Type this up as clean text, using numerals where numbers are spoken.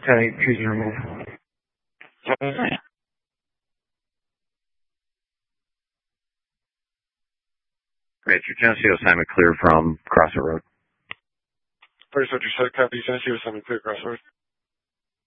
10-8, choosing remove. Major Geneseo assignment clear from Crossroad Road. First, what you said, copy, Geneseo assignment clear, Crossroad.